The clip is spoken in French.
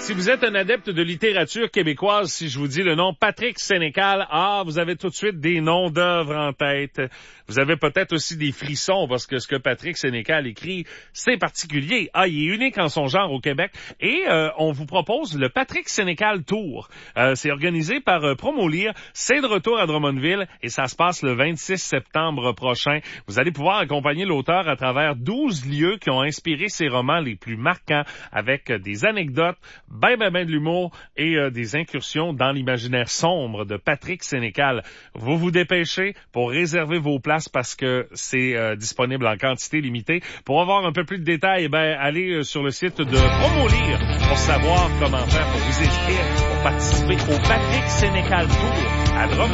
Si vous êtes un adepte de littérature québécoise, si je vous dis le nom Patrick Sénécal, vous avez tout de suite des noms d'œuvres en tête. Vous avez peut-être aussi des frissons parce que ce que Patrick Sénécal écrit, c'est particulier. Il est unique en son genre au Québec. Et on vous propose le Patrick Sénécal Tour. C'est organisé par Promolire. C'est de retour à Drummondville et ça se passe le 26 septembre prochain. Vous allez pouvoir accompagner l'auteur à travers 12 lieux qui ont inspiré ses romans les plus marquants avec des anecdotes, ben de l'humour et des incursions dans l'imaginaire sombre de Patrick Sénécal. Vous vous dépêchez pour réserver vos places parce que c'est disponible en quantité limitée. Pour avoir un peu plus de détails, allez sur le site de Promolire pour savoir comment faire pour vous inscrire pour participer au Patrick Sénécal Tour à Drummondville.